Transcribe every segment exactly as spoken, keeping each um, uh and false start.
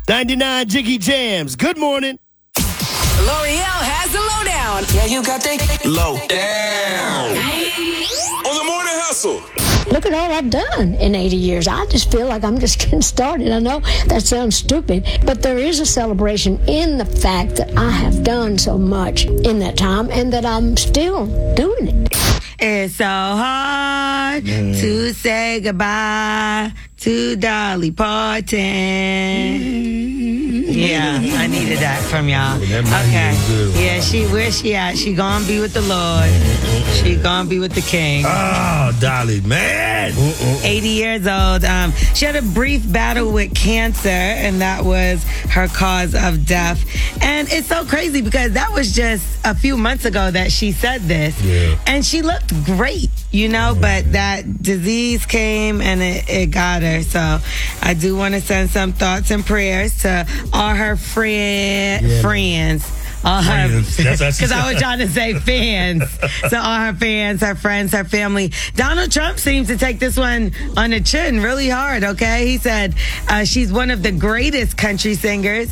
ninety-nine Jiggy Jams. Good morning. L'Oreal has the lowdown. Yeah, you got that low down. On the morning hustle. Look at all I've done in eighty years. I just feel like I'm just getting started. I know that sounds stupid, but there is a celebration in the fact that I have done so much in that time and that I'm still doing it. It's so hard mm. to say goodbye to Dolly Parton. Yeah, I needed that from y'all. Okay. Yeah, she where she at? She gonna be with the Lord. She gonna be with the King. Oh, Dolly, man. eighty years old. Um, she had a brief battle with cancer, and that was her cause of death. And it's so crazy because that was just a few months ago that she said this. Yeah. And she looked great, you know, but that disease came and it, it got her. So I do want to send some thoughts and prayers to all her friend, yeah, friends. All her, because I was trying to say fans. So all her fans, her friends, her family. Donald Trump seems to take this one on the chin really hard, okay? He said uh, she's one of the greatest country singers,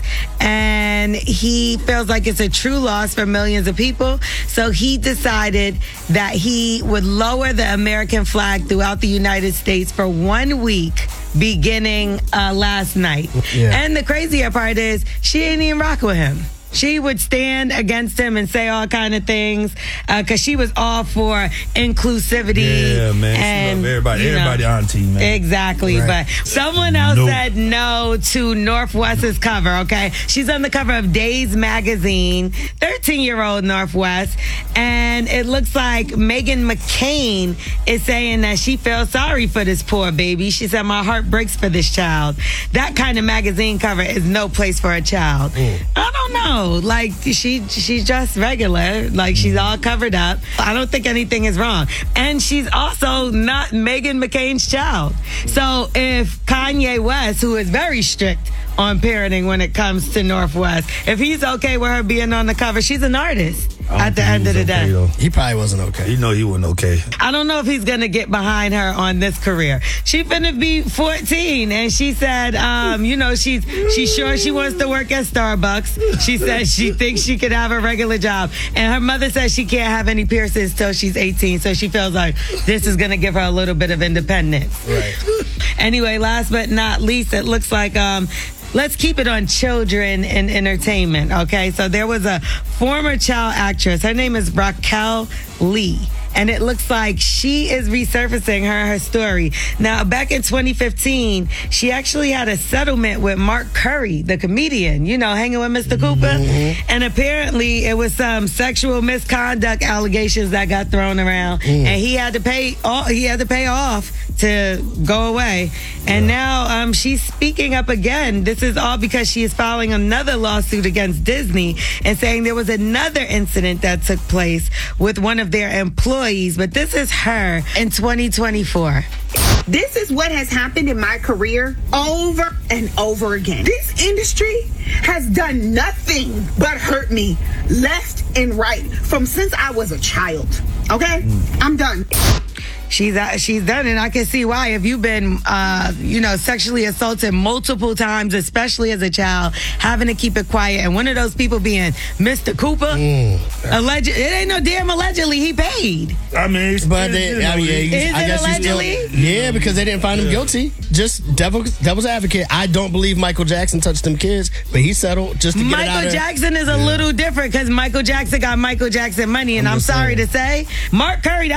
and he feels like it's a true loss for millions of people. So he decided that he would lower the American flag throughout the United States for one week, beginning uh, last night. Yeah. And the crazier part is she ain't even rocking with him. She would stand against him and say all kind of things because uh, she was all for inclusivity. Yeah, man. And, she loved everybody. You know, everybody auntie, man. Exactly. Right. But someone else nope. said no to Northwest's cover, okay? She's on the cover of Days magazine, thirteen-year-old Northwest. And it looks like Meghan McCain is saying that she feels sorry for this poor baby. She said, my heart breaks for this child. That kind of magazine cover is no place for a child. Mm. I don't know. Like, she she's just regular. Like, she's all covered up. I don't think anything is wrong. And she's also not Meghan McCain's child. So if Kanye West, who is very strict on parenting when it comes to Northwest, if he's okay with her being on the cover, she's an artist at the end of the day. Though. He probably wasn't okay. You know he wasn't okay. I don't know if he's going to get behind her on this career. She finna be fourteen, and she said, um, you know, she's she's sure she wants to work at Starbucks. She said she thinks she could have a regular job. And her mother says she can't have any piercings till she's eighteen, so she feels like this is going to give her a little bit of independence. Right. Anyway, last but not least, it looks like... Um, Let's keep it on children and entertainment, okay? So there was a former child actress. Her name is Raquel Lee. And it looks like she is resurfacing her, her story. Now, back in twenty fifteen, she actually had a settlement with Mark Curry, the comedian, you know, hanging with Mister Cooper. Mm-hmm. And apparently it was some sexual misconduct allegations that got thrown around. Mm. And he had to pay all, he had to pay off to go away. And yeah. now um, she's speaking up again. This is all because she is filing another lawsuit against Disney and saying there was another incident that took place with one of their employees. But this is her in twenty twenty-four. This is what has happened in my career over and over again. This industry has done nothing but hurt me left and right from since I was a child. Okay? Mm. I'm done. She's uh, she's done it. I can see why. If you've been, uh, you know, sexually assaulted multiple times, especially as a child, having to keep it quiet, and one of those people being Mister Cooper, mm. alleged. It ain't no damn allegedly. He paid. I mean, but they, I mean, yeah, is I it guess allegedly? Still, yeah, because they didn't find him guilty. Just devil, devil's advocate. I don't believe Michael Jackson touched them kids, but he settled just to get Michael it out of Jackson is a yeah. little different because Michael Jackson got Michael Jackson money, and I'm, I'm sorry saying. to say, Mark Curry.